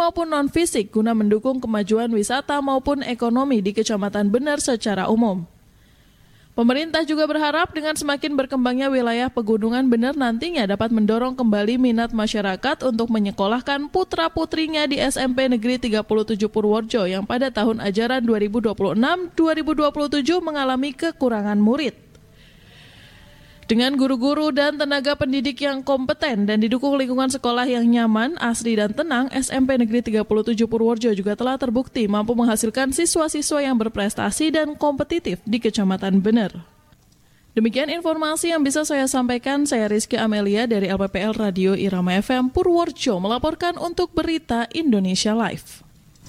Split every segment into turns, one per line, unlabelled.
maupun non-fisik guna mendukung kemajuan wisata maupun ekonomi di Kecamatan Bener secara umum. Pemerintah juga berharap dengan semakin berkembangnya wilayah pegunungan Bener nantinya dapat mendorong kembali minat masyarakat untuk menyekolahkan putra-putrinya di SMP Negeri 37 Purworejo yang pada tahun ajaran 2026-2027 mengalami kekurangan murid. Dengan guru-guru dan tenaga pendidik yang kompeten dan didukung lingkungan sekolah yang nyaman, asri dan tenang, SMP Negeri 37 Purworejo juga telah terbukti mampu menghasilkan siswa-siswa yang berprestasi dan kompetitif di Kecamatan Bener. Demikian informasi yang bisa saya sampaikan. Saya Rizky Amelia dari LPPL Radio Irama FM Purworejo melaporkan untuk Berita Indonesia Live.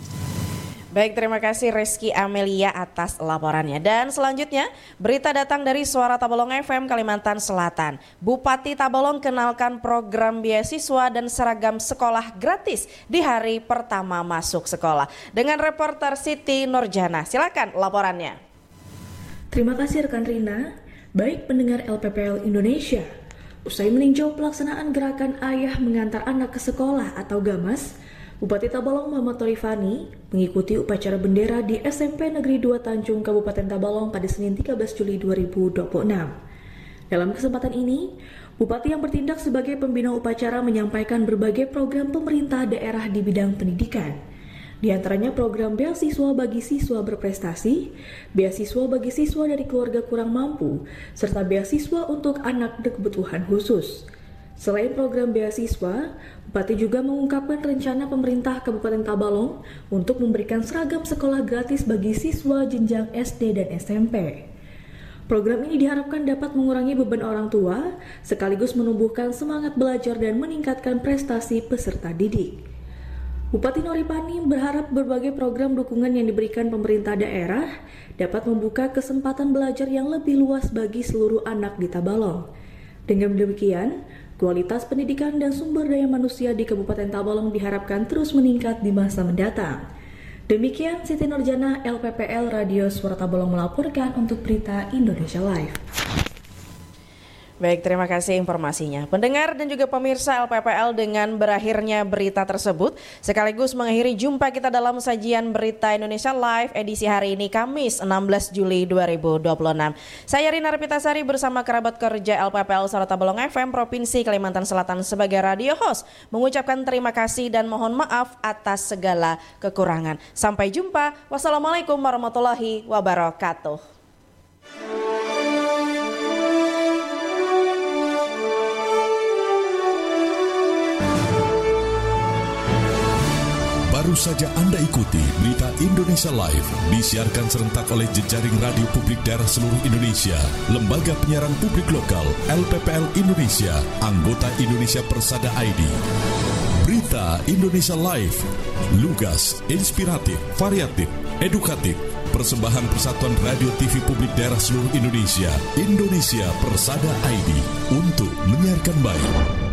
Baik, terima kasih Rizky Amelia atas laporannya. Dan selanjutnya, berita datang dari Suara Tabalong FM Kalimantan Selatan. Bupati Tabalong kenalkan program beasiswa dan seragam sekolah gratis di hari pertama masuk sekolah. Dengan reporter Siti Nurjana, silakan laporannya.
Terima kasih rekan Rina. Baik pendengar LPPL Indonesia, usai meninjau pelaksanaan gerakan Ayah Mengantar Anak ke Sekolah atau GAMAS, Bupati Tabalong Muhammad Torifani mengikuti upacara bendera di SMP Negeri 2 Tanjung Kabupaten Tabalong pada Senin 13 Juli 2026. Dalam kesempatan ini, Bupati yang bertindak sebagai pembina upacara menyampaikan berbagai program pemerintah daerah di bidang pendidikan. Di antaranya program beasiswa bagi siswa berprestasi, beasiswa bagi siswa dari keluarga kurang mampu, serta beasiswa untuk anak berkebutuhan khusus. Selain program beasiswa, Bupati juga mengungkapkan rencana pemerintah Kabupaten Tabalong untuk memberikan seragam sekolah gratis bagi siswa jenjang SD dan SMP. Program ini diharapkan dapat mengurangi beban orang tua, sekaligus menumbuhkan semangat belajar dan meningkatkan prestasi peserta didik. Bupati Noripani berharap berbagai program dukungan yang diberikan pemerintah daerah dapat membuka kesempatan belajar yang lebih luas bagi seluruh anak di Tabalong. Dengan demikian, kualitas pendidikan dan sumber daya manusia di Kabupaten Tabalong diharapkan terus meningkat di masa mendatang. Demikian Siti Nurjana, LPPL Radio Suara Tabalong melaporkan untuk Berita Indonesia Live.
Baik, terima kasih informasinya. Pendengar dan juga pemirsa LPPL, dengan berakhirnya berita tersebut sekaligus mengakhiri jumpa kita dalam sajian Berita Indonesia Live edisi hari ini Kamis 16 Juli 2026. Saya Rina Repitasari bersama kerabat kerja LPPL Suara Tabalong FM Provinsi Kalimantan Selatan sebagai radio host mengucapkan terima kasih dan mohon maaf atas segala kekurangan. Sampai jumpa. Wassalamualaikum warahmatullahi wabarakatuh.
Baru saja Anda ikuti Berita Indonesia Live, disiarkan serentak oleh jejaring radio publik daerah seluruh Indonesia, Lembaga Penyiaran Publik Lokal, LPPL Indonesia, anggota Indonesia Persada ID. Berita Indonesia Live, lugas, inspiratif, variatif, edukatif, persembahan Persatuan Radio TV Publik Daerah seluruh Indonesia, Indonesia Persada ID, untuk menyiarkan baik.